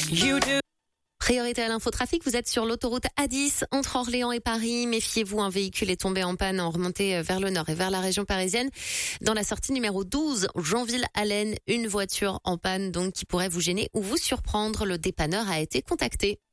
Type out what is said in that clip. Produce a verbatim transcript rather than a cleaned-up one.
You do. Priorité à l'infotrafic, vous êtes sur l'autoroute A dix entre Orléans et Paris. Méfiez-vous, un véhicule est tombé en panne en remontée vers le nord et vers la région parisienne. Dans la sortie numéro douze, Jeanville-Allen, une voiture en panne donc qui pourrait vous gêner ou vous surprendre. Le dépanneur a été contacté.